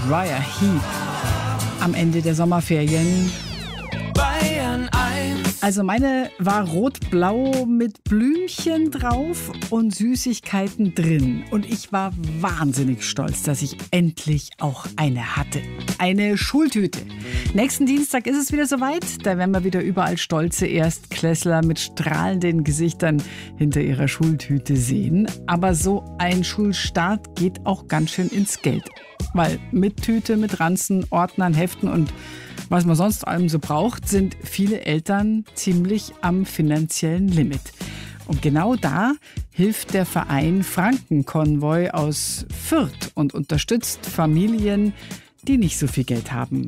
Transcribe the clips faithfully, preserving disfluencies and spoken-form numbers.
Uriah Heep am Ende der Sommerferien. Bayern eins. Also meine war rot-blau mit Blümchen drauf und Süßigkeiten drin. Und ich war wahnsinnig stolz, dass ich endlich auch eine hatte. Eine Schultüte. Nächsten Dienstag ist es wieder soweit. Da werden wir wieder überall stolze Erstklässler mit strahlenden Gesichtern hinter ihrer Schultüte sehen. Aber so ein Schulstart geht auch ganz schön ins Geld. Weil mit Tüte, mit Ranzen, Ordnern, Heften und was man sonst allem so braucht, sind viele Eltern ziemlich am finanziellen Limit. Und genau da hilft der Verein Frankenkonvoi aus Fürth und unterstützt Familien, die nicht so viel Geld haben.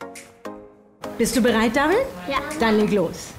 Bist du bereit, David? Ja. Dann leg los.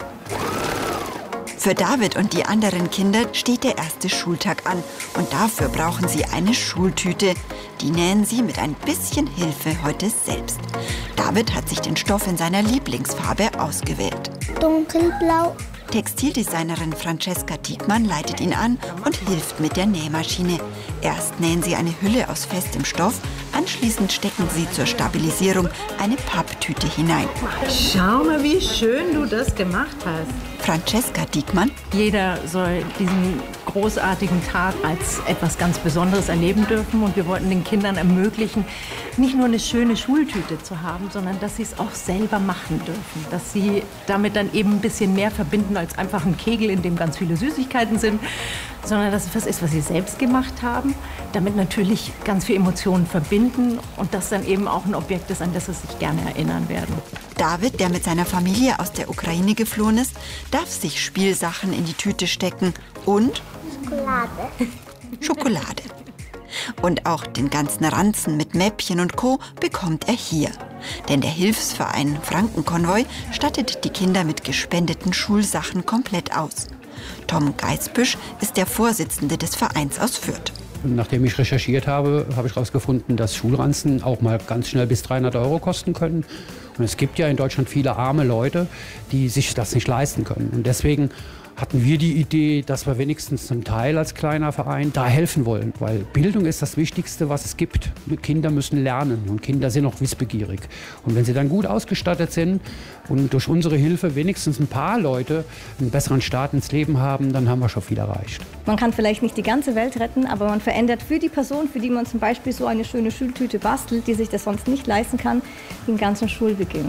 Für David und die anderen Kinder steht der erste Schultag an. Und dafür brauchen sie eine Schultüte. Die nähen sie mit ein bisschen Hilfe heute selbst. David hat sich den Stoff in seiner Lieblingsfarbe ausgewählt. Dunkelblau. Textildesignerin Francesca Diekmann leitet ihn an und hilft mit der Nähmaschine. Erst nähen sie eine Hülle aus festem Stoff, anschließend stecken sie zur Stabilisierung eine Papptüte hinein. Schau mal, wie schön du das gemacht hast. Francesca Diekmann. Jeder soll diesen großartigen Tag als etwas ganz Besonderes erleben dürfen. Und wir wollten den Kindern ermöglichen, nicht nur eine schöne Schultüte zu haben, sondern dass sie es auch selber machen dürfen. Dass sie damit dann eben ein bisschen mehr verbinden als einfach ein Kegel, in dem ganz viele Süßigkeiten sind, sondern dass es was ist, was sie selbst gemacht haben, damit natürlich ganz viele Emotionen verbinden und das dann eben auch ein Objekt ist, an das sie sich gerne erinnern werden. David, der mit seiner Familie aus der Ukraine geflohen ist, darf sich Spielsachen in die Tüte stecken und Schokolade. Schokolade. Und auch den ganzen Ranzen mit Mäppchen und Co. bekommt er hier. Denn der Hilfsverein Frankenkonvoi stattet die Kinder mit gespendeten Schulsachen komplett aus. Tom Geisbüsch ist der Vorsitzende des Vereins aus Fürth. Nachdem ich recherchiert habe, habe ich herausgefunden, dass Schulranzen auch mal ganz schnell bis dreihundert Euro kosten können. Und es gibt ja in Deutschland viele arme Leute, die sich das nicht leisten können. Und deswegen hatten wir die Idee, dass wir wenigstens zum Teil als kleiner Verein da helfen wollen. Weil Bildung ist das Wichtigste, was es gibt. Kinder müssen lernen und Kinder sind auch wissbegierig. Und wenn sie dann gut ausgestattet sind und durch unsere Hilfe wenigstens ein paar Leute einen besseren Start ins Leben haben, dann haben wir schon viel erreicht. Man kann vielleicht nicht die ganze Welt retten, aber man verändert für die Person, für die man zum Beispiel so eine schöne Schultüte bastelt, die sich das sonst nicht leisten kann, den ganzen Schulbeginn.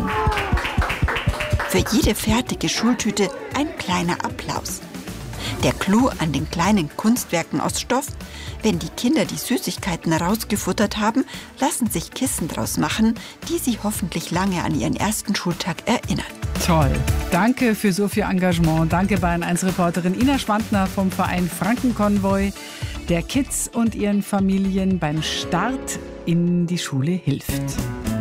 Für jede fertige Schultüte ein kleiner Applaus. Der Clou an den kleinen Kunstwerken aus Stoff: Wenn die Kinder die Süßigkeiten rausgefuttert haben, lassen sich Kissen draus machen, die sie hoffentlich lange an ihren ersten Schultag erinnern. Toll. Danke für so viel Engagement. Danke Bayern eins Reporterin Ina Schwandner vom Verein Frankenkonvoi, der Kids und ihren Familien beim Start in die Schule hilft.